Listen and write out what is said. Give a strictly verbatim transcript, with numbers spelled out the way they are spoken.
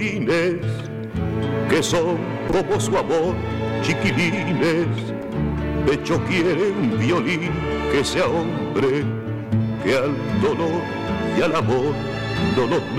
Que son como su amor, chiquilines. Pecho quiere un violín que sea hombre, que al dolor y al amor no, no,